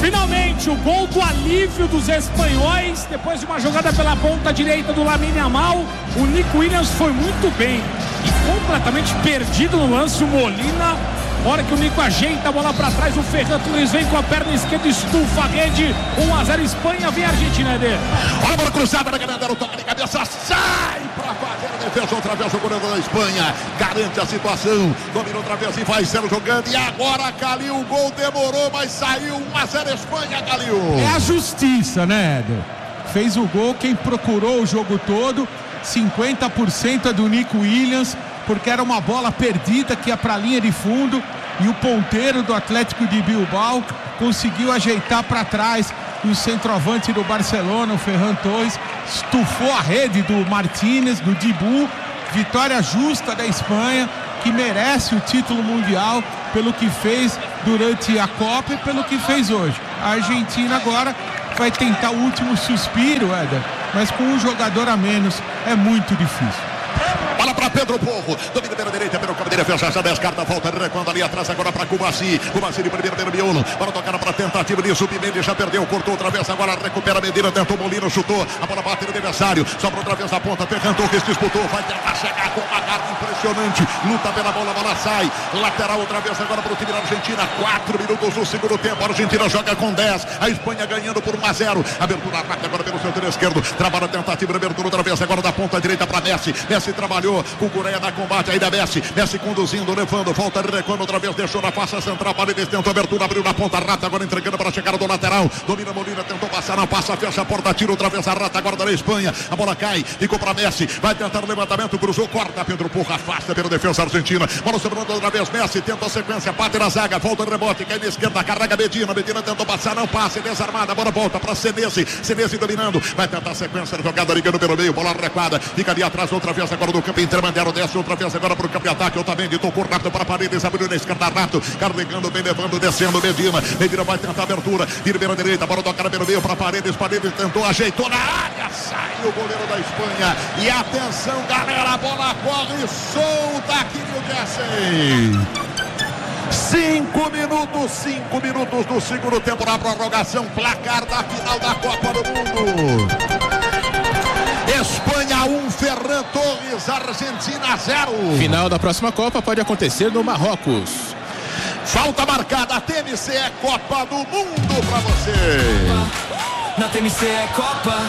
Finalmente, o gol do alívio dos espanhóis, depois de uma jogada pela ponta direita do Lamine Yamal. O Nico Williams foi muito bem e completamente perdido no lance. O Molina, na hora que o Nico ajeita a bola para trás, o Ferran Torres vem com a perna esquerda, estufa a rede. 1-0 Espanha, vem a Argentina, Eder. Olha a bola cruzada na galera, o toque de cabeça, sai para fazer a defesa, outra vez o goleiro da Espanha, garante a situação, domina outra vez e vai sendo jogando, e agora Calil, o gol demorou, mas saiu. 1-0 Espanha, Calil. É a justiça, né, Éder? Fez o gol quem procurou o jogo todo, 50% é do Nico Williams, porque era uma bola perdida que ia para a linha de fundo e o ponteiro do Atlético de Bilbao conseguiu ajeitar para trás, e o centroavante do Barcelona, o Ferran Torres, estufou a rede do Martínez, do Dibu. Vitória justa da Espanha, que merece o título mundial pelo que fez durante a Copa e pelo que fez hoje. A Argentina agora vai tentar o último suspiro, Éder, mas com um jogador a menos é muito difícil. Bola para Pedro Porro, domina pela direita, pelo campo de defesa, já descarta, volta, recuando ali atrás, agora para Cubaci de primeiro pelo miolo, bola tocada para tentativa de Submendi, já perdeu, cortou outra vez, agora recupera Medina, tentou Molina, chutou, a bola bate no adversário, sobra outra vez na ponta, Ferran Torres disputou, vai tentar chegar com uma garra impressionante, luta pela bola, a bola sai, lateral outra vez agora para o time da Argentina, 4 minutos do segundo tempo, a Argentina joga com 10, a Espanha ganhando por 1-0, abertura rápida agora pelo setor esquerdo, trabalha a tentativa de abertura outra vez, agora da ponta direita para Messi trabalhou, o Cucurella dá combate, ainda Messi conduzindo, levando, volta, recuando outra vez, deixou na faixa central, Paredes tentou abertura, abriu na ponta, Rata agora entregando para a chegada do lateral, domina Molina, tentou passar, não passa, fecha a porta, tira outra vez a Rata agora da Espanha, a bola cai, ficou para Messi, vai tentar o levantamento, cruzou, corta, Pedro Porro, afasta pela defesa argentina, bola sobrando outra vez, Messi tenta a sequência, bate na zaga, volta o rebote, cai na esquerda, carrega Medina tentou passar, não passa, desarmada, a bola volta para Senesi dominando, vai tentar a sequência, jogada ligando pelo meio, bola recuada, fica ali atrás outra vez agora do campo intermediário, desce outra vez agora para o campo de ataque, Otamendi tocou rápido para Paredes, abriu na esquerda, Rato, carregando bem, levando, descendo, Medina vai tentar a abertura, vira pela direita, bola tocada pelo meio para Paredes tentou, ajeitou na área, sai o goleiro da Espanha, e atenção galera, a bola corre solta aqui no Jersey. 5 minutos do segundo tempo na prorrogação, placar da final da Copa do Mundo. Espanha 1, Ferran Torres, Argentina 0. Final da próxima Copa pode acontecer no Marrocos. Falta marcada, a TMC é Copa do Mundo pra você. Na TMC é Copa.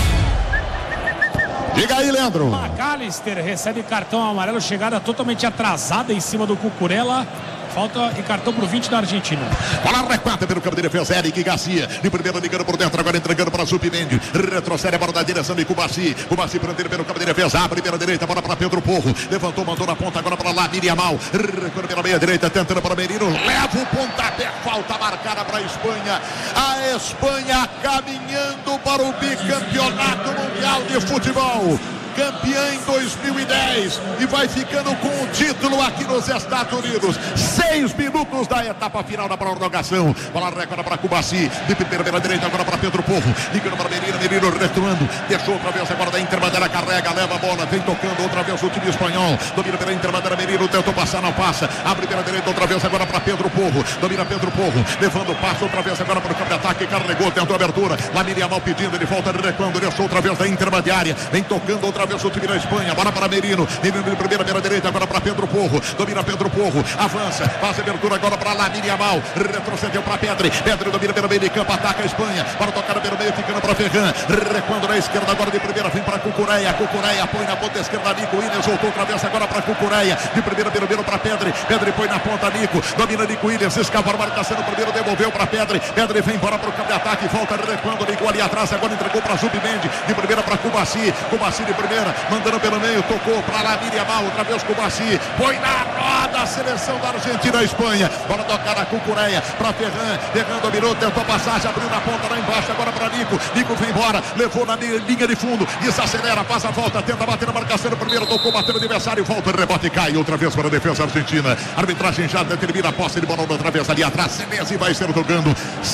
Diga aí, Leandro. McAllister recebe cartão amarelo, chegada totalmente atrasada em cima do Cucurella. Falta e cartão pro 20 da Argentina. Bola recuada pelo campo de defesa, Eric Garcia. De primeira ligando por dentro, agora entregando para Submendi. Retrocede a bola da direção de Cubaci prendendo pelo campo de defesa, abre pela direita, bola para Pedro Porro. Levantou, mandou na ponta, agora para Lamine Yamal. Recuando pela meia direita, tentando para Merino. Leva o pontapé, falta marcada para a Espanha. A Espanha caminhando para o bicampeonato mundial de futebol. Campeã em 2010 e vai ficando com o título aqui nos Estados Unidos. 6 minutos da etapa final da prorrogação. Bola recorde para Cubaci, de primeira pela direita, agora para Pedro Porro, ligando para Merino recuando, deixou outra vez agora da intermediária, carrega, leva a bola, vem tocando outra vez o time espanhol, domina pela intermediária, Merino tentou passar, não passa, abre pela direita outra vez agora para Pedro Porro, domina Pedro Porro, levando o passo outra vez agora para o campo de ataque, carregou, tentou abertura, Lamine Yamal pedindo, ele volta recuando, deixou outra vez da intermediária, vem tocando outra vez o time da Espanha, bola para Merino de primeira pela direita, agora para Pedro Porro, domina Pedro Porro, avança, faz abertura agora para Lamine Yamal, retrocedeu para Pedri domina pelo meio de campo, ataca a Espanha, para tocar pelo meio, ficando para Ferran, recuando na esquerda, agora de primeira, vem para Cucurella põe na ponta esquerda, Nico Williams, voltou outra vez agora para Cucurella, de primeira pelo meio para Pedri põe na ponta, Nico, domina Nico Williams, escapa a marcação, primeiro devolveu para Pedri vem embora para o campo de ataque, volta recuando, Nico ali atrás, agora entregou para Submendi, de primeira para Cubaci de primeira, mandando pelo meio, tocou para Lamine Yamal, outra vez Cubaci, põe na roda a seleção da Argentina, a Espanha, bola tocada Cucurella para Ferran dominou, tentou passagem, abriu na ponta lá embaixo, agora para Nico vem embora, levou na linha de fundo, desacelera, faz a volta, tenta bater na marcação, primeiro tocou, bateu no adversário, volta, rebote, cai, outra vez para a defesa argentina, arbitragem já determina a posse de bola outra vez ali atrás, Senesi vai ser jogando,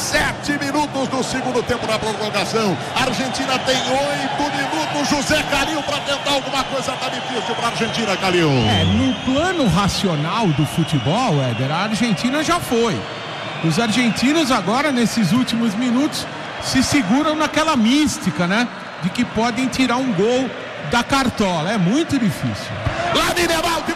7 minutos do segundo tempo da prorrogação, a Argentina tem 8 minutos, José Calil para tentar alguma coisa, tá difícil para a Argentina, Calil. No plano racional do futebol, Éder, a Argentina já foi. Os argentinos agora, nesses últimos minutos, se seguram naquela mística, né? De que podem tirar um gol da cartola. É muito difícil. Lamine Yamal